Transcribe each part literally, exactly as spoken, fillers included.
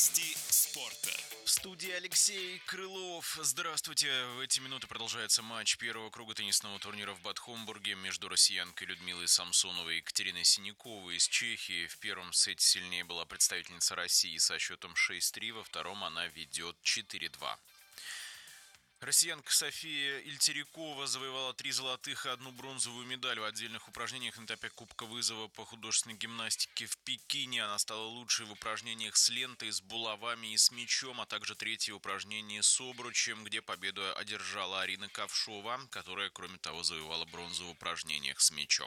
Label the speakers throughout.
Speaker 1: Новости спорта.
Speaker 2: В студии Алексей Крылов. Здравствуйте. В эти минуты продолжается матч первого круга теннисного турнира в Бад Хомбурге между россиянкой Людмилой Самсоновой и Екатериной Синяковой из Чехии. В первом сете сильнее была представительница России со счетом шесть три, во втором она ведет четыре два. Россиянка София Ильтерикова завоевала три золотых и одну бронзовую медаль в отдельных упражнениях на этапе Кубка вызова по художественной гимнастике в Пекине. Она стала лучшей в упражнениях с лентой, с булавами и с мячом, а также третье упражнение с обручем, где победу одержала Арина Ковшова, которая, кроме того, завоевала бронзу в упражнениях с мячом.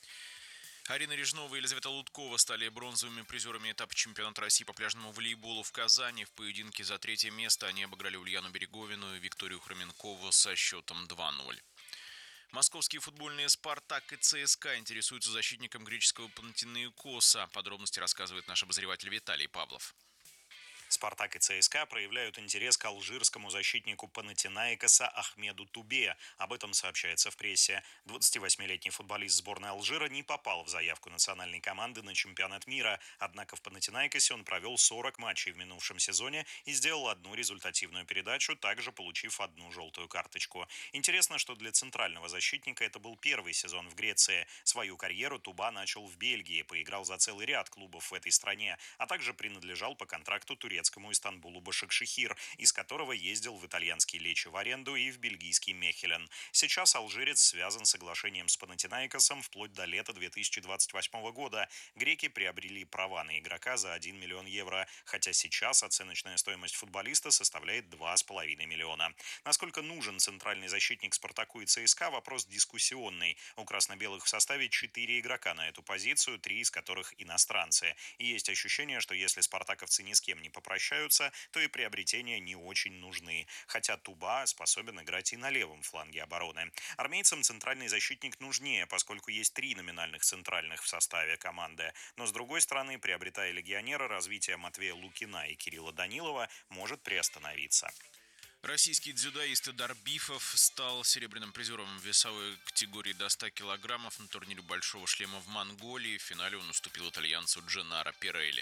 Speaker 2: Арина Режнова и Елизавета Луткова стали бронзовыми призерами этапа чемпионата России по пляжному волейболу в Казани. В поединке за третье место они обыграли Ульяну Береговину и Викторию Хроменкову со счетом два ноль. Московские футбольные «Спартак» и ЦСКА интересуются защитником греческого Панатинаикоса. Подробности рассказывает наш обозреватель Виталий Павлов.
Speaker 3: «Спартак» и ЦСКА проявляют интерес к алжирскому защитнику Панатинаикоса Ахмеду Тубе. Об этом сообщается в прессе. двадцативосьмилетний футболист сборной Алжира не попал в заявку национальной команды на чемпионат мира. Однако в Панатинаикосе он провел сорок матчей в минувшем сезоне и сделал одну результативную передачу, также получив одну желтую карточку. Интересно, что для центрального защитника это был первый сезон в Греции. Свою карьеру Туба начал в Бельгии, поиграл за целый ряд клубов в этой стране, а также принадлежал по контракту турецкому Истанбулу Башакшехир, из которого ездил в итальянский Лечо в аренду и в бельгийский Мехелен. Сейчас алжирец связан с соглашением с Панатинаикосом вплоть до лета две тысячи двадцать восьмого года. Греки приобрели права на игрока за один миллион евро, хотя сейчас оценочная стоимость футболиста составляет два с половиной миллиона. Насколько нужен центральный защитник «Спартаку» и ЦСКА – вопрос дискуссионный. У красно-белых в составе четыре игрока на эту позицию, три из которых иностранцы. И есть ощущение, что если спартаковцы ни с кем не попадают, прощаются, то и приобретения не очень нужны. Хотя Туба способен играть и на левом фланге обороны. Армейцам центральный защитник нужнее, поскольку есть три номинальных центральных в составе команды. Но с другой стороны, приобретая легионера, развитие Матвея Лукина и Кирилла Данилова может приостановиться.
Speaker 2: Российский дзюдоист Идар Бифов стал серебряным призером в весовой категории до ста килограммов на турнире Большого шлема в Монголии. В финале он уступил итальянцу Дженнаро Пирелли.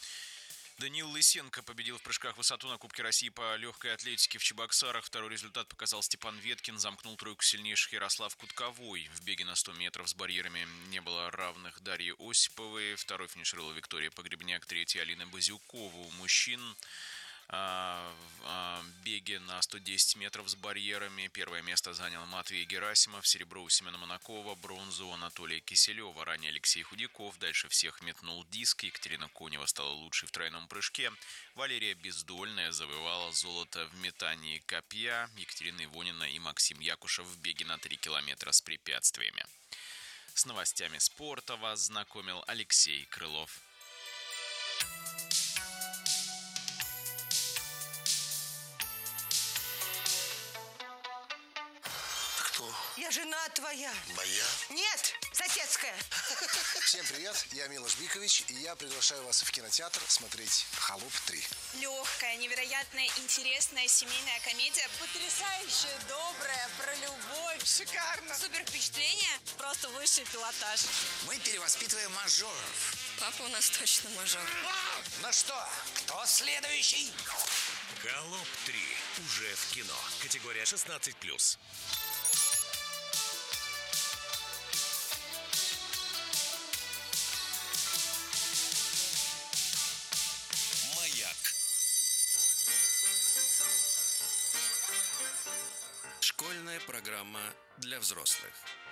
Speaker 2: Даниил Лысенко победил в прыжках в высоту на Кубке России по легкой атлетике в Чебоксарах. Второй результат показал Степан Веткин, замкнул тройку сильнейших Ярослав Кутковой. В беге на сто метров с барьерами не было равных Дарьи Осиповой. Второй финишировала Виктория Погребняк, третья Алина Базюкова. У мужчин а, а, беге на сто десять метров с барьерами первое место занял Матвей Герасимов, серебро у Семена Монакова, бронзу у Анатолия Киселева, ранее Алексей Худяков. Дальше всех метнул диск. Екатерина Конева стала лучшей в тройном прыжке. Валерия Бездольная завоевала золото в метании копья. Екатерина Ивонина и Максим Якушев в беге на три километра с препятствиями. С новостями спорта вас знакомил Алексей Крылов.
Speaker 4: Я жена твоя.
Speaker 5: Моя?
Speaker 4: Нет, соседская.
Speaker 5: Всем привет, я Милош Бикович, и я приглашаю вас в кинотеатр смотреть «Холоп три».
Speaker 6: Легкая, невероятно интересная семейная комедия.
Speaker 4: Потрясающая, добрая, про любовь. Шикарно.
Speaker 6: Супер впечатление, просто высший пилотаж.
Speaker 7: Мы перевоспитываем мажоров.
Speaker 6: Папа у нас точно мажор.
Speaker 7: Ну что, кто следующий?
Speaker 1: «Холоп три» уже в кино. Категория шестнадцать плюс.
Speaker 8: Школьная программа для взрослых.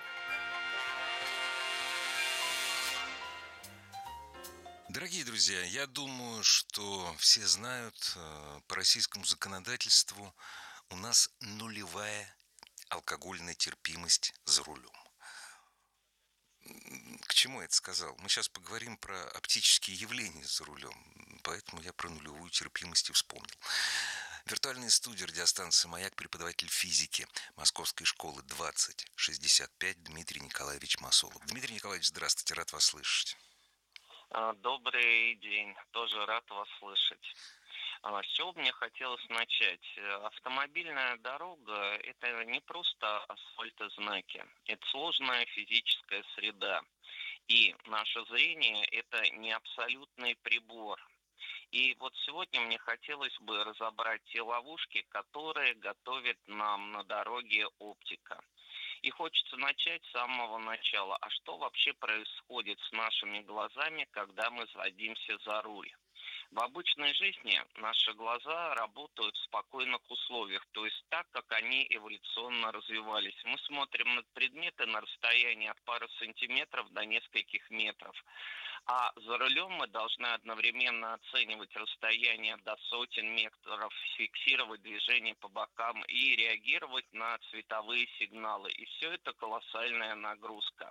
Speaker 8: Дорогие друзья, я думаю, что все знают, по российскому законодательству у нас нулевая алкогольная терпимость за рулем. К чему я это сказал? Мы сейчас поговорим про оптические явления за рулем, поэтому я про нулевую терпимость и вспомнил. Виртуальная студия радиостанции «Маяк», преподаватель физики Московской школы двадцать шестьдесят пять Дмитрий Николаевич Масолов. Дмитрий Николаевич, здравствуйте, рад вас слышать.
Speaker 9: Добрый день, тоже рад вас слышать. С чего бы мне хотелось начать? Автомобильная дорога – это не просто асфальт и знаки, это сложная физическая среда. И наше зрение – это не абсолютный прибор. И вот сегодня мне хотелось бы разобрать те ловушки, которые готовит нам на дороге оптика. И хочется начать с самого начала. А что вообще происходит с нашими глазами, когда мы садимся за руль? В обычной жизни наши глаза работают в спокойных условиях, то есть так, как они эволюционно развивались. Мы смотрим на предметы на расстоянии от пары сантиметров до нескольких метров. А за рулем мы должны одновременно оценивать расстояние до сотен метров, фиксировать движение по бокам и реагировать на цветовые сигналы. И все это колоссальная нагрузка.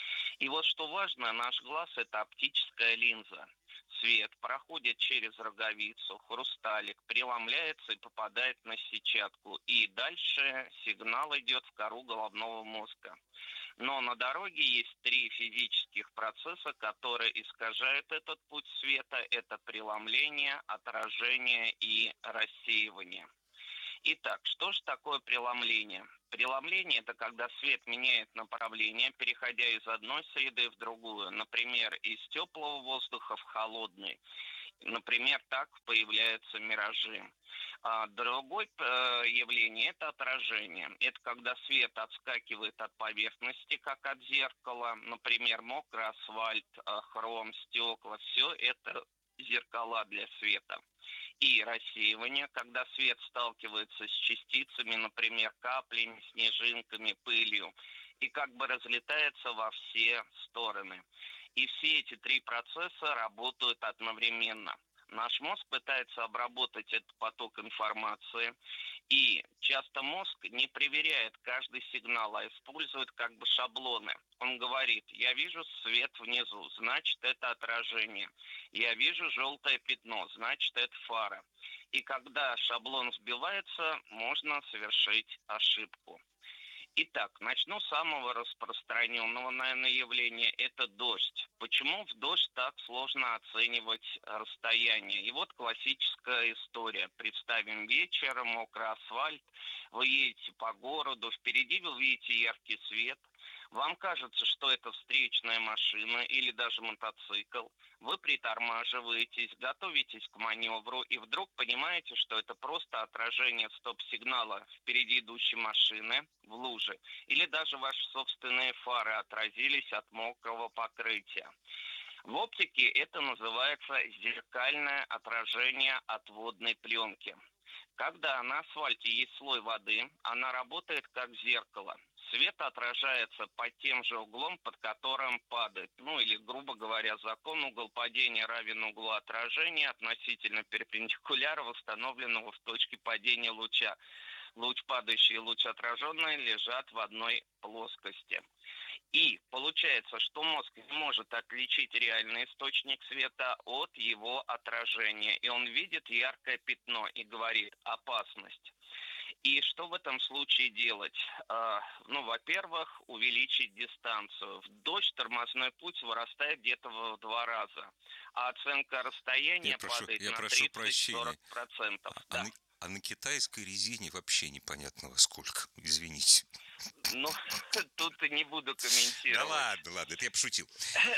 Speaker 9: И вот что важно, наш глаз – это оптическая линза. Свет проходит через роговицу, хрусталик, преломляется и попадает на сетчатку. И дальше сигнал идет в кору головного мозга. Но на дороге есть три физических процесса, которые искажают этот путь света. Это преломление, отражение и рассеивание. Итак, что же такое преломление? Преломление – это когда свет меняет направление, переходя из одной среды в другую. Например, из теплого воздуха в холодный. Например, так появляются миражи. А другое э, явление – это отражение. Это когда свет отскакивает от поверхности, как от зеркала. Например, мокрый асфальт, э, хром, стекла. Все это зеркала для света. И рассеивание, когда свет сталкивается с частицами, например, каплями, снежинками, пылью, и как бы разлетается во все стороны. И все эти три процесса работают одновременно. Наш мозг пытается обработать этот поток информации, и часто мозг не проверяет каждый сигнал, а использует как бы шаблоны. Он говорит: я вижу свет внизу, значит это отражение. Я вижу желтое пятно, значит это фара. И когда шаблон сбивается, можно совершить ошибку. Итак, начну с самого распространенного, наверное, явления – это дождь. Почему в дождь так сложно оценивать расстояние? И вот классическая история. Представим вечер, мокрый асфальт, вы едете по городу, впереди вы видите яркий свет. Вам кажется, что это встречная машина или даже мотоцикл. Вы притормаживаетесь, готовитесь к маневру и вдруг понимаете, что это просто отражение стоп-сигнала впереди идущей машины в луже. Или даже ваши собственные фары отразились от мокрого покрытия. В оптике это называется зеркальное отражение от водной пленки. Когда на асфальте есть слой воды, она работает как зеркало. Свет отражается под тем же углом, под которым падает. Ну или, грубо говоря, закон угол падения равен углу отражения относительно перпендикуляра, восстановленного в точке падения луча. Луч падающий и луч отраженный лежат в одной плоскости. И получается, что мозг не может отличить реальный источник света от его отражения. И он видит яркое пятно и говорит: опасность. И что в этом случае делать? А, ну, во-первых, увеличить дистанцию. В дождь тормозной путь вырастает где-то в два раза, а оценка расстояния
Speaker 8: я прошу,
Speaker 9: падает
Speaker 8: я
Speaker 9: на
Speaker 8: прошу
Speaker 9: тридцать-сорок процентов.
Speaker 8: А,
Speaker 9: Да.
Speaker 8: а, на, а на китайской резине вообще непонятно во сколько, извините.
Speaker 9: Ну, тут не буду комментировать.
Speaker 8: Да ладно, ладно, это я пошутил.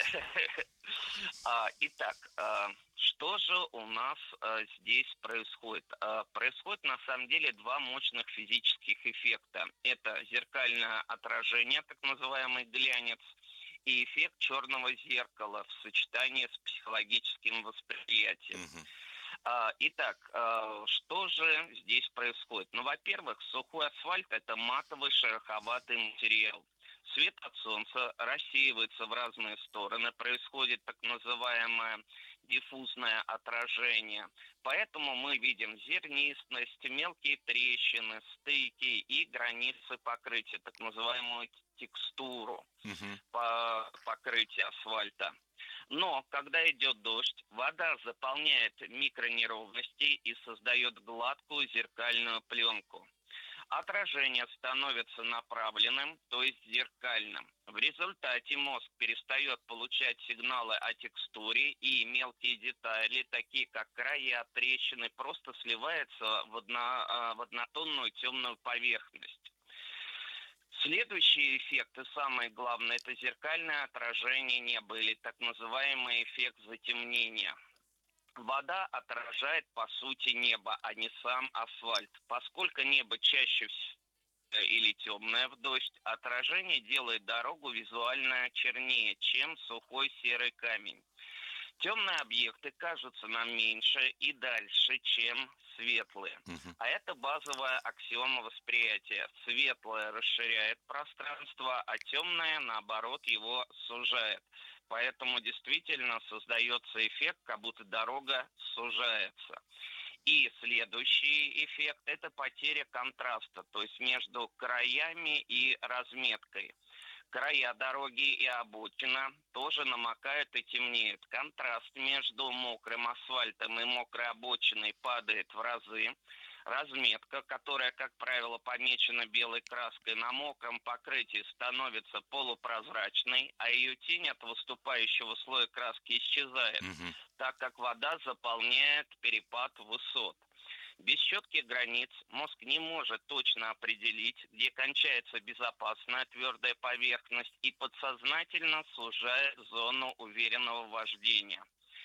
Speaker 9: А, итак, а, что же у нас а, здесь происходит? А, происходит на самом деле два мощных физических эффекта. Это зеркальное отражение, так называемый глянец, и эффект черного зеркала в сочетании с психологическим восприятием.
Speaker 8: Угу.
Speaker 9: Итак, что же здесь происходит? Ну, во-первых, сухой асфальт – это матовый шероховатый материал. Свет от солнца рассеивается в разные стороны, происходит так называемое диффузное отражение. Поэтому мы видим зернистость, мелкие трещины, стыки и границы покрытия, так называемую текстуру
Speaker 8: угу.
Speaker 9: по покрытия асфальта. Но когда идет дождь, вода заполняет микронеровности и создает гладкую зеркальную пленку. Отражение становится направленным, то есть зеркальным. В результате мозг перестает получать сигналы о текстуре, и мелкие детали, такие как края, трещины, просто сливаются в, одно, в однотонную темную поверхность. Следующий эффект, и самое главное, это зеркальное отражение неба, или так называемый эффект затемнения. Вода отражает, по сути, небо, а не сам асфальт. Поскольку небо чаще всего или темное в дождь, отражение делает дорогу визуально чернее, чем сухой серый камень. Темные объекты кажутся нам меньше и дальше, чем светлые.
Speaker 8: Мгм.
Speaker 9: А это базовая аксиома восприятия. Светлое расширяет пространство, а темное, наоборот, его сужает. Поэтому действительно создается эффект, как будто дорога сужается. И следующий эффект – это потеря контраста, то есть между краями и разметкой. Края дороги и обочина тоже намокают и темнеют. Контраст между мокрым асфальтом и мокрой обочиной падает в разы. Разметка, которая, как правило, помечена белой краской, на мокром покрытии становится полупрозрачной, а ее тень от выступающего слоя краски исчезает,
Speaker 8: Мгм.
Speaker 9: так как вода заполняет перепад высот. Без четких границ мозг не может точно определить, где кончается безопасная твердая поверхность, и подсознательно сужает зону уверенного вождения.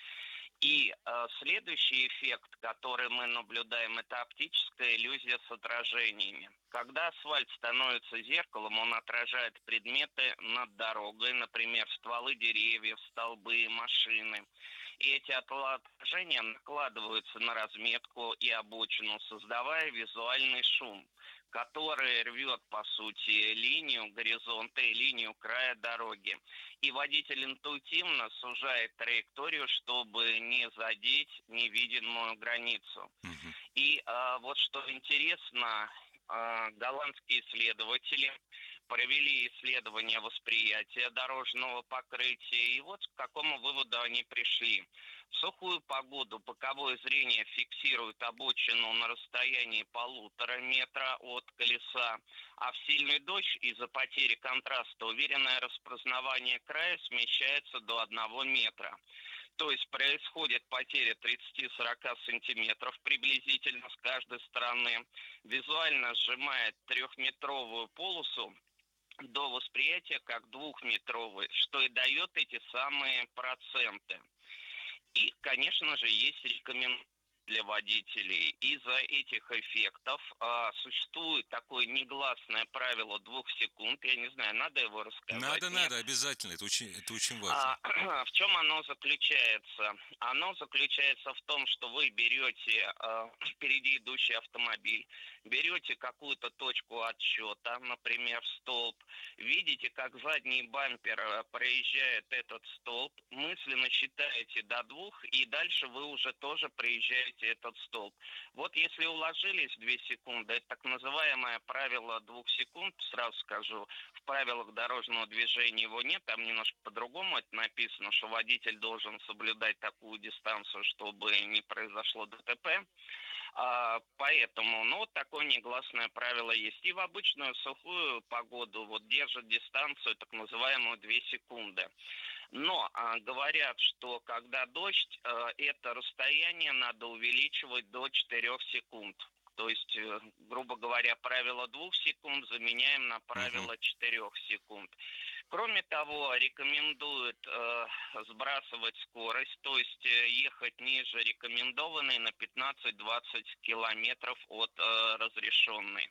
Speaker 9: И э, следующий эффект, который мы наблюдаем, это оптическая иллюзия с отражениями. Когда асфальт становится зеркалом, он отражает предметы над дорогой, например, стволы деревьев, столбы, машины. И эти отражения накладываются на разметку и обочину, создавая визуальный шум, который рвет, по сути, линию горизонта и линию края дороги. И водитель интуитивно сужает траекторию, чтобы не задеть невидимую границу.
Speaker 8: Мгм.
Speaker 9: И а, вот что интересно, а, голландские исследователи провели исследование восприятия дорожного покрытия, и вот к какому выводу они пришли. В сухую погоду боковое зрение фиксирует обочину на расстоянии полутора метра от колеса, а в сильный дождь из-за потери контраста уверенное распознавание края смещается до одного метра. То есть происходит потеря тридцать-сорок сантиметров приблизительно с каждой стороны, визуально сжимает трехметровую полосу до восприятия как двухметровой, что и дает эти самые проценты. И, конечно же, есть рекомендации для водителей. Из-за этих эффектов а, существует такое негласное правило двух секунд. Я не знаю, надо его рассказать?
Speaker 8: Надо,
Speaker 9: Нет?
Speaker 8: надо, обязательно. Это очень, это очень важно.
Speaker 9: А, в чем оно заключается? Оно заключается в том, что вы берете а, впереди идущий автомобиль, берете какую-то точку отсчета, например, столб, видите, как задний бампер а, проезжает этот столб, мысленно считаете до двух, и дальше вы уже тоже проезжаете этот столб. Вот если уложились в две секунды, это так называемое правило двух секунд, сразу скажу, в правилах дорожного движения его нет, там немножко по-другому это написано, что водитель должен соблюдать такую дистанцию, чтобы не произошло ДТП. А, поэтому, ну, вот такое негласное правило есть. И в обычную сухую погоду вот держит дистанцию, так называемую две секунды. Но а, говорят, что когда дождь, а, это расстояние надо увеличивать до четырёх секунд. То есть, э, грубо говоря, правило двух секунд заменяем на правило четырех секунд. Кроме того, рекомендуют э, сбрасывать скорость, то есть э, ехать ниже рекомендованной на пятнадцать-двадцать километров от э, разрешенной.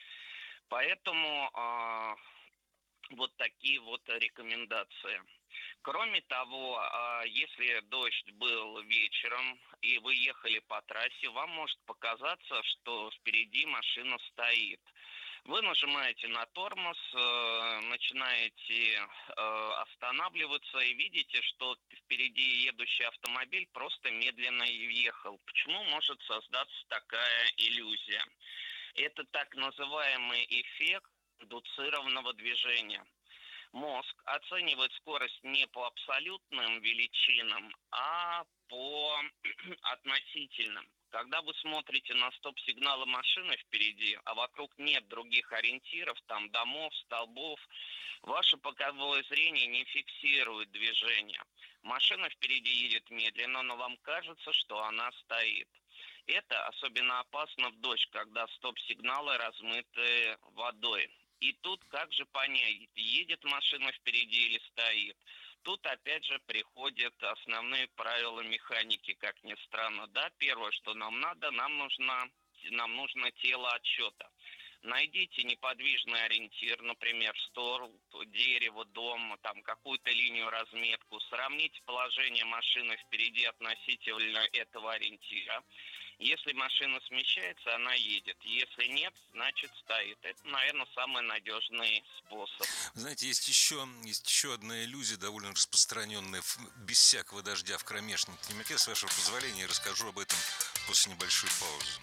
Speaker 9: Поэтому э, вот такие вот рекомендации. Кроме того, если дождь был вечером и вы ехали по трассе, вам может показаться, что впереди машина стоит. Вы нажимаете на тормоз, начинаете останавливаться и видите, что впереди едущий автомобиль просто медленно ехал. Почему может создаться такая иллюзия? Это так называемый эффект индуцированного движения. Мозг оценивает скорость не по абсолютным величинам, а по относительным. Когда вы смотрите на стоп-сигналы машины впереди, а вокруг нет других ориентиров, там домов, столбов, ваше боковое зрение не фиксирует движение. Машина впереди едет медленно, но вам кажется, что она стоит. Это особенно опасно в дождь, когда стоп-сигналы размыты водой. И тут как же понять, едет машина впереди или стоит? Тут опять же приходят основные правила механики, как ни странно. Да, первое, что нам надо, нам нужна, нам нужно тело отсчета. Найдите неподвижный ориентир, например, стол, дерево, дом, там какую-то линию разметку. Сравните положение машины впереди относительно этого ориентира. Если машина смещается, она едет. Если нет, значит стоит. Это, наверное, самый надежный способ.
Speaker 8: Знаете, есть еще, есть еще одна иллюзия, довольно распространенная, в, без всякого дождя в кромешной темноте. С вашего позволения, я расскажу об этом после небольшой паузы.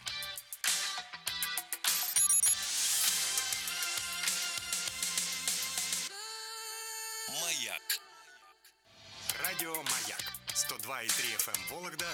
Speaker 1: Маяк.
Speaker 10: Радио «Маяк». сто два и три эф эм Вологда,